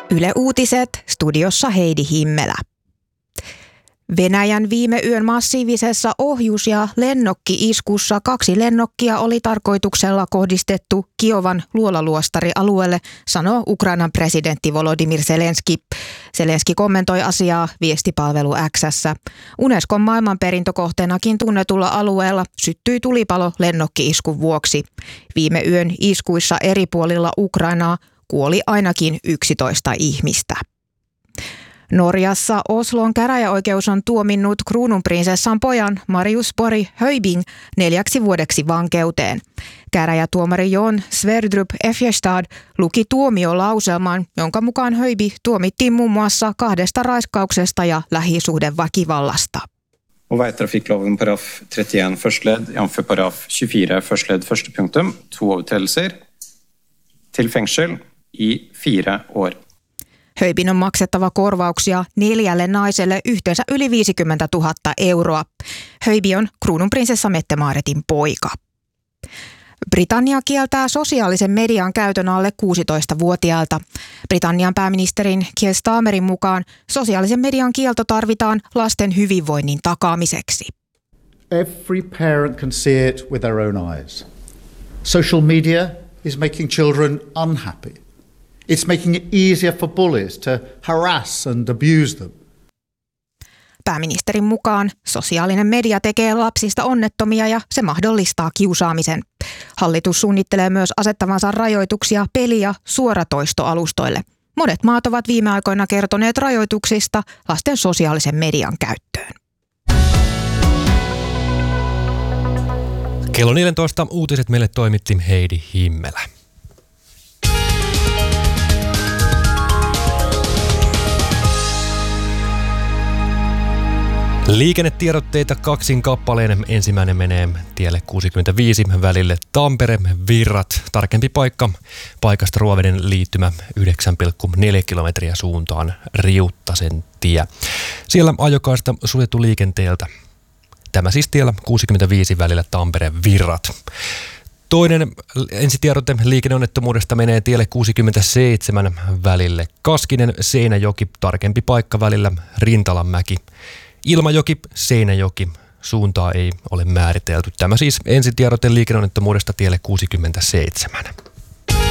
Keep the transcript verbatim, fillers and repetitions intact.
Yle Uutiset, studiossa Heidi Himmelä. Venäjän viime yön massiivisessa ohjus- ja lennokki-iskussa kaksi lennokkia oli tarkoituksella kohdistettu Kiovan luolaluostarialueelle, sanoo Ukrainan presidentti Volodymyr Zelenski. Zelenski kommentoi asiaa viestipalvelu X:ssä. Unescon maailmanperintökohteenakin tunnetulla alueella syttyi tulipalo lennokki-iskun vuoksi. Viime yön iskuissa eri puolilla Ukrainaa kuoli ainakin yksitoista ihmistä. Norjassa Oslon käräjäoikeus on tuominnut kruununprinsessan pojan Marius Borg Højbing neljäksi vuodeksi vankeuteen. Käräjätuomari Jon Sverdrup Efjestad luki tuomiolauselman, jonka mukaan Højbing tuomittiin muun muassa kahdesta raiskauksesta ja lähisuhdeväkivallasta. Och vägtrafikkloven paragraf trettioen første ledd, jf. paragraf tjugofyra første ledd første punktum, to overtredelser til fengsel i fire år. Højbing on maksettava korvauksia neljälle naiselle yhteensä yli viisikymmentätuhatta euroa. Højbing on kruununprinsessa Mette-Maaretin poika. Britannia kieltää sosiaalisen median käytön alle kuusitoistavuotiailta. Britannian pääministerin Keir Starmerin mukaan sosiaalisen median kielto tarvitaan lasten hyvinvoinnin takaamiseksi. Every parent can see it with their own eyes. Social media is making children unhappy. It's making it easier for bullies to harass and abuse them. Pääministerin mukaan sosiaalinen media tekee lapsista onnettomia ja se mahdollistaa kiusaamisen. Hallitus suunnittelee myös asettavansa rajoituksia peli- ja suoratoistoalustoille. Monet maat ovat viime aikoina kertoneet rajoituksista lasten sosiaalisen median käyttöön. Kello neljätoista uutiset meille toimitti Heidi Himmelä. Liikennetiedotteita kaksin kappaleen. Ensimmäinen menee tielle kuusikymmentäviisi välille Tampere-Virrat. Tarkempi paikka paikasta Ruoveden liittymä yhdeksän pilkku neljä kilometriä suuntaan Riuttasen tie. Siellä ajokaista suljettu liikenteeltä. Tämä siis tiellä kuusikymmentäviisi välillä Tampere-Virrat. Toinen ensitiedote liikenneonnettomuudesta menee tielle kuusikymmentäseitsemän välille Kaskinen-Seinäjoki. Tarkempi paikka välillä Rintalanmäki. Ilmajoki, Seinäjoki, suuntaa ei ole määritelty. Tämä siis ensitiedote liikenneonnettomuudesta tielle kuusikymmentäseitsemän.